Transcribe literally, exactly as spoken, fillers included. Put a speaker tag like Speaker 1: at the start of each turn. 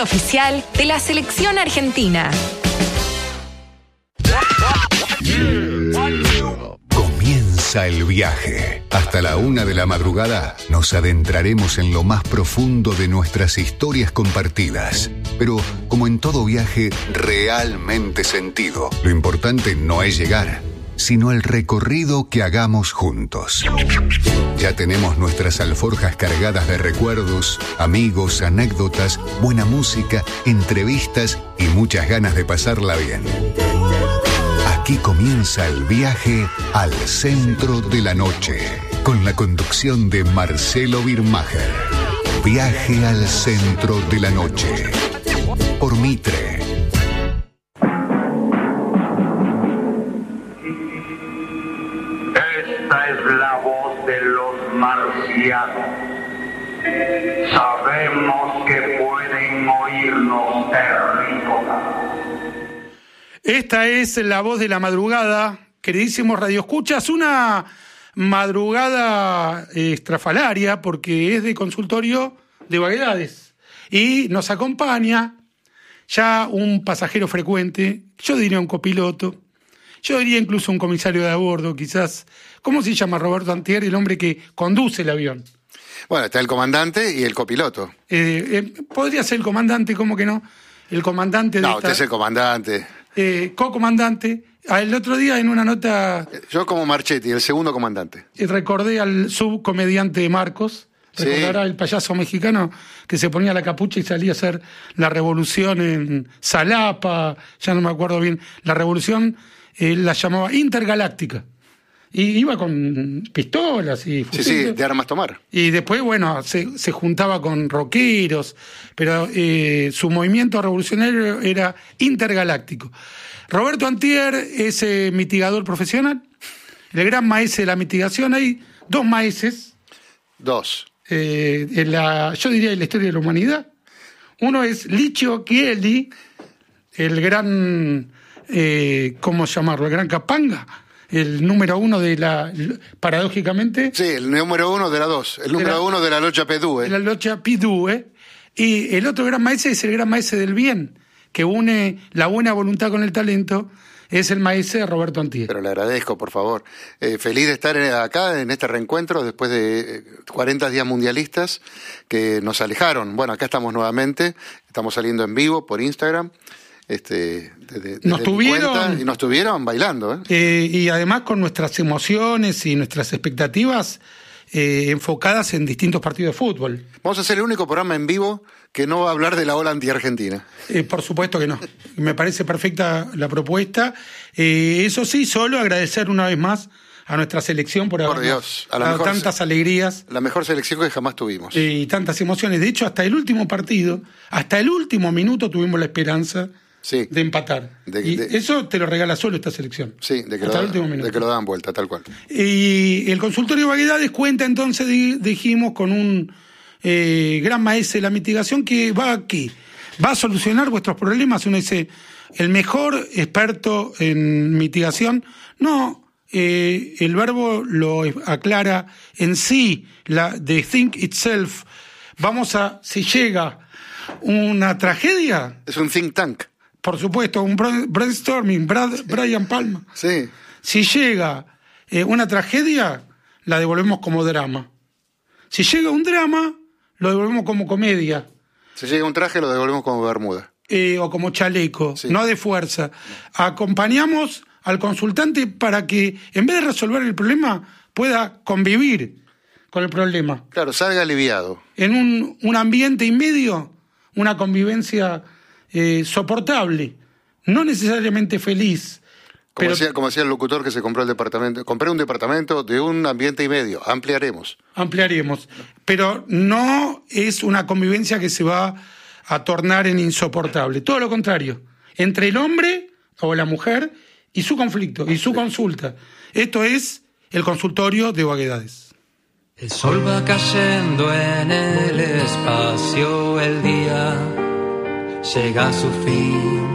Speaker 1: Oficial de la selección argentina.
Speaker 2: Comienza el viaje. Hasta la una de la madrugada nos adentraremos en lo más profundo de nuestras historias compartidas. Pero, como en todo viaje realmente sentido, lo importante no es llegar, sino el recorrido que hagamos juntos. Ya tenemos nuestras alforjas cargadas de recuerdos, amigos, anécdotas, buena música, entrevistas y muchas ganas de pasarla bien. Aquí comienza el viaje al centro de la noche, con la conducción de Marcelo Birmacher. Viaje al centro de la noche, por Mitre.
Speaker 3: Esta es la voz de los marcianos. Sabemos que pueden oírnos terrícolas.
Speaker 4: Esta es la voz de la madrugada, queridísimos radioescuchas, una madrugada estrafalaria porque es de consultorio de vaguedades y nos acompaña ya un pasajero frecuente, yo diría un copiloto, yo diría incluso un comisario de a bordo, quizás. ¿Cómo se llama Roberto Antier, el hombre que conduce el avión?
Speaker 5: Bueno, está el comandante y el copiloto.
Speaker 4: Eh, eh, podría ser el comandante, ¿cómo que no? El comandante de
Speaker 5: No,
Speaker 4: esta...
Speaker 5: usted es el comandante.
Speaker 4: Eh, co-comandante. El otro día en una nota...
Speaker 5: Yo como Marchetti, el segundo comandante.
Speaker 4: Recordé al subcomediante Marcos. Recordará, sí, el payaso mexicano que se ponía la capucha y salía a hacer la revolución en Salapa, ya no me acuerdo bien. La revolución eh, la llamaba intergaláctica. Y iba con pistolas y fusiles.
Speaker 5: Sí, sí, de armas tomar.
Speaker 4: Y después, bueno, se, se juntaba con rockeros, pero eh, su movimiento revolucionario era intergaláctico. Roberto Antier es eh, mitigador profesional, el gran maese de la mitigación. Hay dos maeses.
Speaker 5: Dos.
Speaker 4: Eh, en la, yo diría en la historia de la humanidad. Uno es Licio Chieli, el gran, eh, ¿cómo llamarlo? El gran capanga. El número uno de la, paradójicamente...
Speaker 5: Sí, el número uno de la dos, el número de la, uno de la Locha Pidue.
Speaker 4: De la Locha Pidue. Y el otro gran maese es el gran maese del bien, que une la buena voluntad con el talento, es el maese de Roberto Antier.
Speaker 5: Pero le agradezco, por favor. Eh, feliz de estar acá en este reencuentro después de cuarenta días mundialistas que nos alejaron. Bueno, acá estamos nuevamente, estamos saliendo en vivo por Instagram. Este, de, de,
Speaker 4: nos tuvieron
Speaker 5: y nos tuvieron bailando, ¿eh?
Speaker 4: Eh, y además con nuestras emociones y nuestras expectativas eh, enfocadas en distintos partidos de fútbol.
Speaker 5: Vamos a ser el único programa en vivo que no va a hablar de la ola anti-argentina.
Speaker 4: Eh, por supuesto que no. Me parece perfecta la propuesta. Eh, eso sí, solo agradecer una vez más a nuestra selección por,
Speaker 5: por
Speaker 4: haber
Speaker 5: Dios, a la
Speaker 4: dado
Speaker 5: mejor,
Speaker 4: tantas alegrías.
Speaker 5: La mejor selección que jamás tuvimos.
Speaker 4: Eh, y tantas emociones. De hecho, hasta el último partido, hasta el último minuto tuvimos la esperanza, sí, de empatar. De, y de, eso te lo regala solo esta selección.
Speaker 5: Sí, de que,
Speaker 4: hasta
Speaker 5: lo,
Speaker 4: el último minuto.
Speaker 5: De que lo dan vuelta, tal cual.
Speaker 4: Y el consultorio de vaguedades cuenta entonces, dijimos, con un eh, gran maestro de la mitigación que va aquí, va a solucionar vuestros problemas. Uno dice, el mejor experto en mitigación. No, eh, el verbo lo aclara en sí, la de think itself. Vamos a, si llega una tragedia...
Speaker 5: Es un think tank.
Speaker 4: Por supuesto, un brainstorming, Brad, sí. Brian Palma.
Speaker 5: Sí.
Speaker 4: Si llega eh, una tragedia, la devolvemos como drama. Si llega un drama, lo devolvemos como comedia.
Speaker 5: Si llega un traje, lo devolvemos como bermuda.
Speaker 4: Eh, o como chaleco, sí, no de fuerza. Acompañamos al consultante para que, en vez de resolver el problema, pueda convivir con el problema.
Speaker 5: Claro, salga aliviado.
Speaker 4: En un, un ambiente y medio, una convivencia... Eh, soportable, no necesariamente feliz.
Speaker 5: Como,
Speaker 4: pero...
Speaker 5: decía, como decía el locutor que se compró el departamento, compré un departamento de un ambiente y medio, ampliaremos.
Speaker 4: Ampliaremos, pero no es una convivencia que se va a tornar en insoportable, todo lo contrario, entre el hombre o la mujer y su conflicto, y su sí. consulta. Esto es el consultorio de vaguedades.
Speaker 6: El sol va cayendo en el espacio, el día llega a su fin.